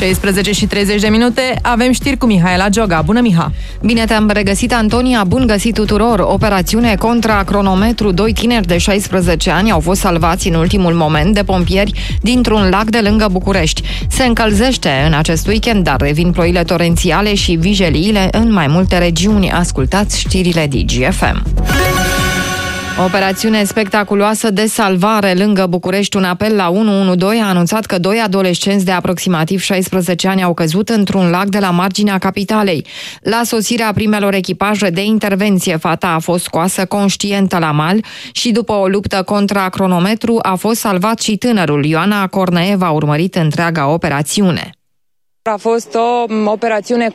16:30, avem știri cu Mihaela Gioga. Bună, Miha! Bine te-am regăsit, Antonia, bun găsit tuturor! Operațiune contra cronometru. 2 tineri de 16 ani au fost salvați în ultimul moment de pompieri dintr-un lac de lângă București. Se încălzește în acest weekend, dar revin ploile torențiale și vijeliile în mai multe regiuni. Ascultați știrile DGFM. Operațiune spectaculoasă de salvare lângă București. Un apel la 112 a anunțat că 2 adolescenți de aproximativ 16 ani au căzut într-un lac de la marginea capitalei. La sosirea primelor echipaje de intervenție, fata a fost scoasă conștientă la mal și după o luptă contra cronometru a fost salvat și tânărul. Ioana Corneeva a urmărit întreaga operațiune. A fost o operațiune